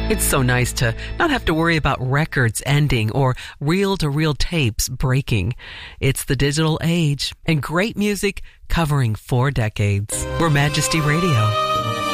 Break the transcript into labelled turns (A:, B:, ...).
A: It's so nice to not have to worry about records ending or reel-to-reel tapes breaking. It's the digital age and great music covering 4 decades. We're Majesty Radio.